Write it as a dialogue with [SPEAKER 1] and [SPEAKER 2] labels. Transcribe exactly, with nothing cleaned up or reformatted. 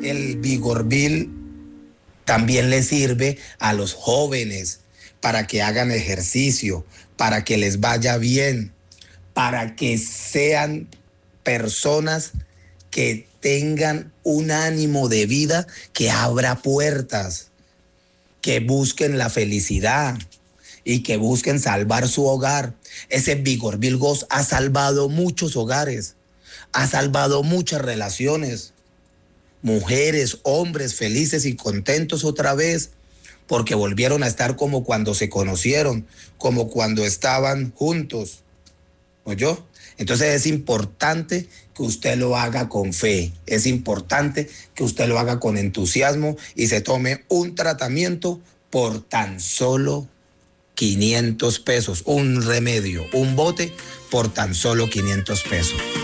[SPEAKER 1] el Vigorbil también le sirve a los jóvenes para que hagan ejercicio, para que les vaya bien, para que sean personas que tengan un ánimo de vida que abra puertas, que busquen la felicidad y que busquen salvar su hogar. Ese Vigorbil Ghost ha salvado muchos hogares, ha salvado muchas relaciones, mujeres, hombres felices y contentos otra vez, porque volvieron a estar como cuando se conocieron, como cuando estaban juntos. ¿Oyó? Entonces es importante que usted lo haga con fe, es importante que usted lo haga con entusiasmo y se tome un tratamiento por tan solo quinientos pesos, un remedio, un bote por tan solo quinientos pesos.